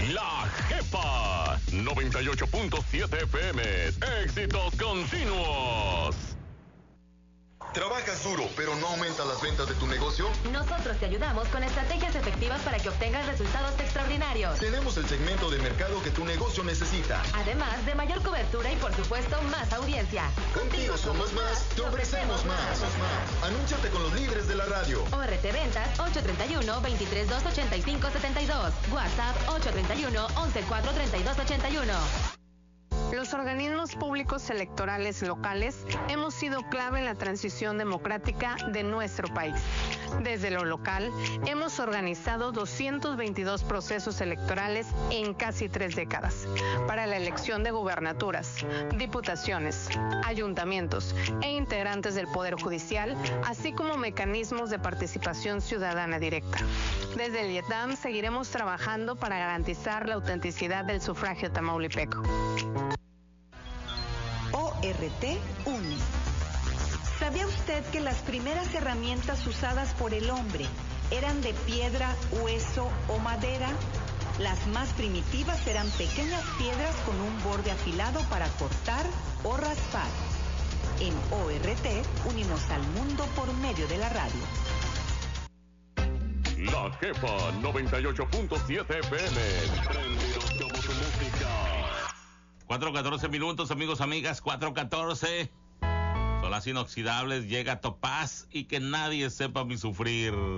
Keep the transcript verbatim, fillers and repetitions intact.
La Jefa noventa y ocho punto siete F M. Éxitos continuos. ¿Trabajas duro, pero no aumentan las ventas de tu negocio? Nosotros te ayudamos con estrategias efectivas para que obtengas resultados extraordinarios. Tenemos el segmento de mercado que tu negocio necesita. Además de mayor cobertura y, por supuesto, más audiencia. Contigo somos más, te ofrecemos más. Anúnciate con los líderes de la radio. O R T Ventas ocho tres uno, dos tres dos, ocho cinco siete dos. WhatsApp ocho tres uno, once cuatro, treinta y dos ochenta y uno. Los organismos públicos electorales locales hemos sido clave en la transición democrática de nuestro país. Desde lo local, hemos organizado doscientos veintidós procesos electorales en casi tres décadas para la elección de gubernaturas, diputaciones, ayuntamientos e integrantes del Poder Judicial, así como mecanismos de participación ciudadana directa. Desde el IETAM seguiremos trabajando para garantizar la autenticidad del sufragio tamaulipeco. O R T une. ¿Sabía usted que las primeras herramientas usadas por el hombre eran de piedra, hueso o madera? Las más primitivas eran pequeñas piedras con un borde afilado para cortar o raspar. En O R T unimos al mundo por medio de la radio. La Jefa noventa y ocho punto siete F M. Prendidos como tu música. cuatro catorce minutos, amigos, amigas, cuatro catorce. Son las inoxidables, llega Topaz y que nadie sepa mi sufrir.